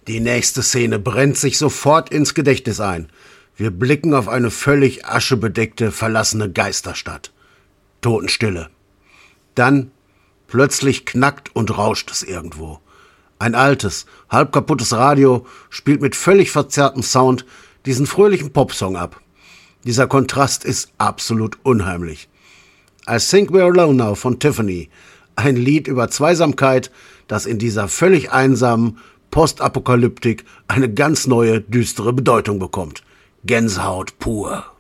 Die nächste Szene brennt sich sofort ins Gedächtnis ein. Wir blicken auf eine völlig aschebedeckte, verlassene Geisterstadt. Totenstille. Dann plötzlich knackt und rauscht es irgendwo. Ein altes, halb kaputtes Radio spielt mit völlig verzerrtem Sound diesen fröhlichen Popsong ab. Dieser Kontrast ist absolut unheimlich. I Think We're Alone Now von Tiffany. Ein Lied über Zweisamkeit, das in dieser völlig einsamen Postapokalyptik eine ganz neue, düstere Bedeutung bekommt. Gänsehaut pur.